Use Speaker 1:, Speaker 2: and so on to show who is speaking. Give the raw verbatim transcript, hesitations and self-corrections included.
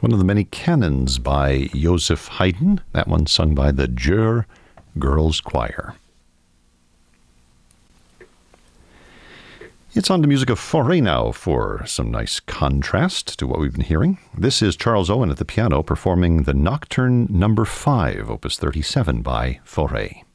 Speaker 1: one of the many canons by Joseph Haydn. That one sung by the Jur Girls Choir. It's on to music of Fauré now for some nice contrast to what we've been hearing. This is Charles Owen at the piano performing the Nocturne number five, opus thirty-seven by Fauré.